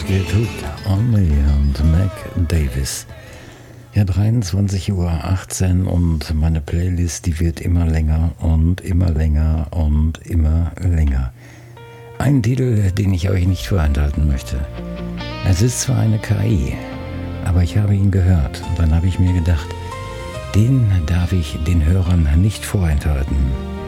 Get Hooked on Me und Mac Davis. Ja, 23:18 Uhr und meine Playlist, die wird immer länger und immer länger und immer länger. Ein Titel, den ich euch nicht vorenthalten möchte. Es ist zwar eine KI, aber ich habe ihn gehört und dann habe ich mir gedacht, den darf ich den Hörern nicht vorenthalten.